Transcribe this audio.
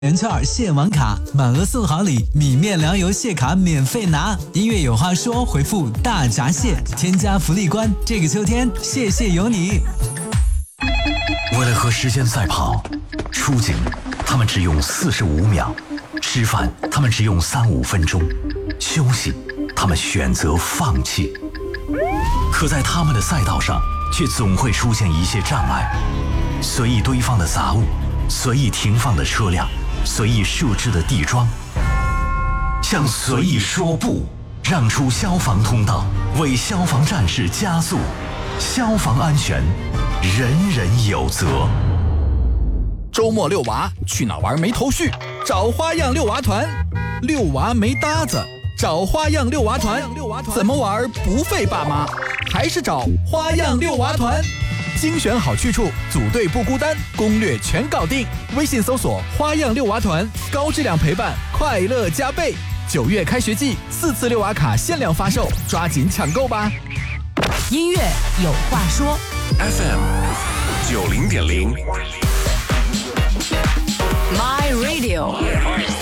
元券蟹网卡，满额送好礼，米面粮油蟹卡免费拿。音乐有话说，回复大闸蟹，添加福利关。这个秋天，谢谢有你。 为了和时间赛跑，出警他们只用45秒，吃饭他们只用3-5分钟，休息他们选择放弃。可在他们的赛道上，却总会出现一些障碍：随意堆放的杂物，随意停放的车辆，随意设置的地桩。向随意说不，让出消防通道，为消防战士加速。消防安全，人人有责。 周末遛娃，去哪玩没头绪？找花样遛娃团。遛娃没搭子，找花样遛娃团。怎么玩不费爸妈？还是找花样遛娃团。精选好去处，组队不孤单，攻略全搞定。微信搜索花样遛娃团，高质量陪伴，快乐加倍。9月开学季，4次遛娃卡限量发售，抓紧抢购吧！ 音乐有话说 FM 90.0 ，My Radio。